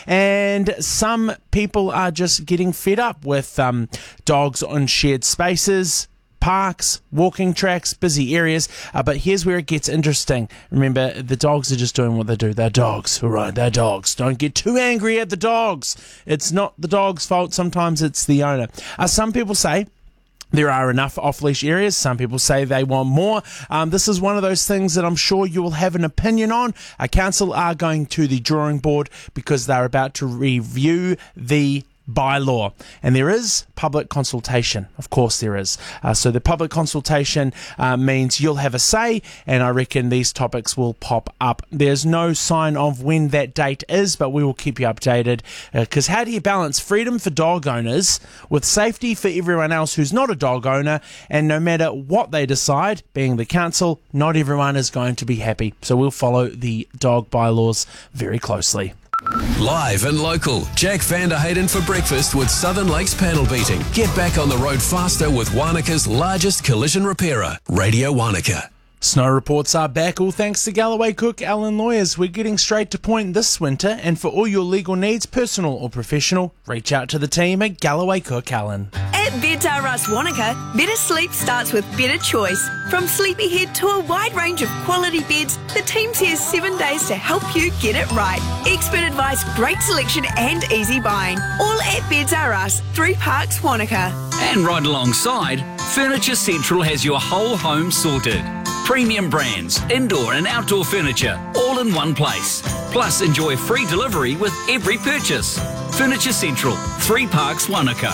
And some people are just getting fed up with dogs on shared spaces, parks, walking tracks, busy areas. But here's where it gets interesting. Remember, the dogs are just doing what they do. They're dogs, all right? They're dogs. Don't get too angry at the dogs. It's not the dog's fault. Sometimes it's the owner. Some people say there are enough off-leash areas. Some people say they want more. This is one of those things that I'm sure you will have an opinion on. Council are going to the drawing board because they're about to review the bylaw, and there is public consultation. Of course there is. So the public consultation means you'll have a say, and I reckon these topics will pop up. There's no sign of when that date is, but we will keep you updated, because how do you balance freedom for dog owners with safety for everyone else who's not a dog owner? And no matter what they decide, being the council, not everyone is going to be happy. So we'll follow the dog bylaws very closely. Live and local, Jack van der Hayden for breakfast with Southern Lakes Panel Beating. Get back on the road faster with Wanaka's largest collision repairer, Radio Wanaka. Snow reports are back, all thanks to Galloway Cook Allen Lawyers. We're getting straight to point this winter, and for all your legal needs, personal or professional, reach out to the team at Galloway Cook Allen. At Beds R Us Wanaka, better sleep starts with better choice. From Sleepyhead to a wide range of quality beds, the team's here 7 days to help you get it right. Expert advice, great selection and easy buying. All at Beds R Us, 3 Parks, Wanaka. And right alongside, Furniture Central has your whole home sorted. Premium brands, indoor and outdoor furniture, all in one place. Plus, enjoy free delivery with every purchase. Furniture Central, 3 Parks, Wanaka.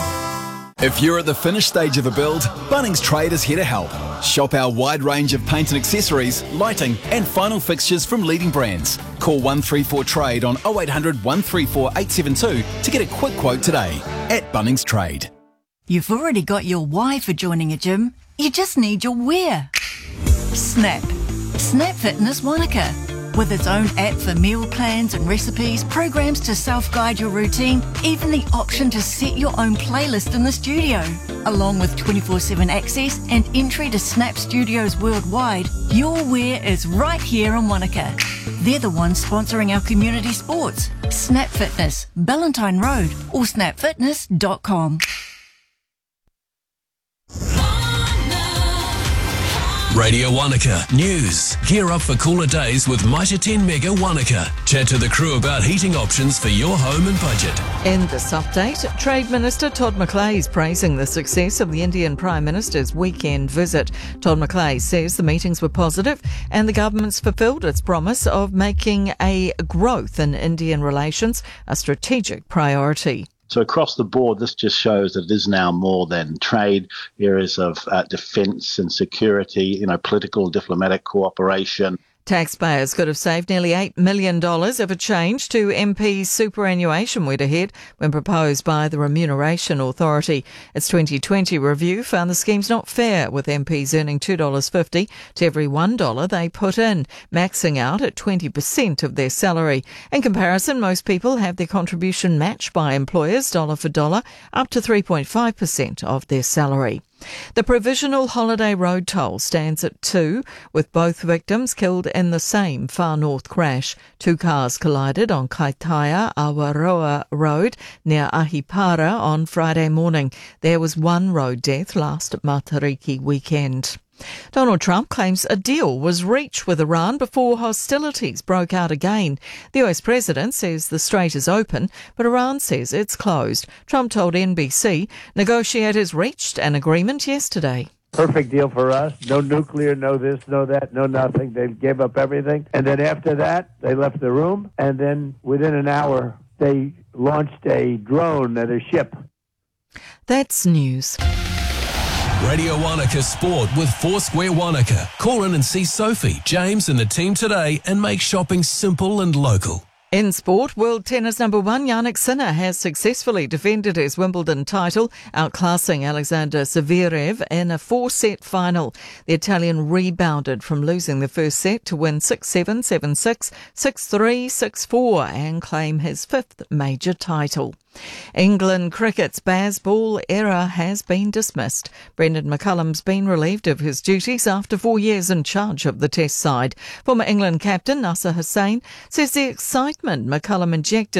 If you're at the finished stage of a build, Bunnings Trade is here to help. Shop our wide range of paint and accessories, lighting and final fixtures from leading brands. Call 134 Trade on 0800 134 872 to get a quick quote today at Bunnings Trade. You've already got your why for joining a gym. You just need your where. Snap. Snap Fitness Wanaka. With its own app for meal plans and recipes, programs to self-guide your routine, even the option to set your own playlist in the studio. Along with 24/7 access and entry to Snap Studios worldwide, your where is right here in Wanaka. They're the ones sponsoring our community sports. Snap Fitness, Ballantyne Road or snapfitness.com. Radio Wanaka News. Gear up for cooler days with Mitre 10 Mega Wanaka. Chat to the crew about heating options for your home and budget. In this update, Trade Minister Todd McClay is praising the success of the Indian Prime Minister's weekend visit. Todd McClay says the meetings were positive and the government's fulfilled its promise of making a growth in Indian relations a strategic priority. So across the board, this just shows that it is now more than trade, areas of defence and security, political, diplomatic cooperation. Taxpayers could have saved nearly $8 million if a change to MP's superannuation went ahead when proposed by the Remuneration Authority. Its 2020 review found the scheme's not fair, with MPs earning $2.50 to every $1 they put in, maxing out at 20% of their salary. In comparison, most people have their contribution matched by employers dollar for dollar, up to 3.5% of their salary. The provisional holiday road toll stands at 2, with both victims killed in the same far north crash. 2 cars collided on Kaitaia Awaroa Road near Ahipara on Friday morning. There was 1 road death last Matariki weekend. Donald Trump claims a deal was reached with Iran before hostilities broke out again. The US president says the strait is open, but Iran says it's closed. Trump told NBC negotiators reached an agreement yesterday. Perfect deal for us. No nuclear, no this, no that, no nothing. They gave up everything. And then after that, they left the room. And then within an hour, they launched a drone at a ship. That's news. Radio Wanaka Sport with Foursquare Wanaka. Call in and see Sophie, James and the team today and make shopping simple and local. In sport, world tennis number 1 Jannik Sinner has successfully defended his Wimbledon title, outclassing Alexander Zverev in a 4-set final. The Italian rebounded from losing the first set to win 6-7, 7-6, 6-3, 6-4 and claim his 5th major title. England cricket's Bazball era has been dismissed. Brendan McCullum's been relieved of his duties after 4 years in charge of the Test side. Former England captain Nasser Hussain says the excitement McCullum injected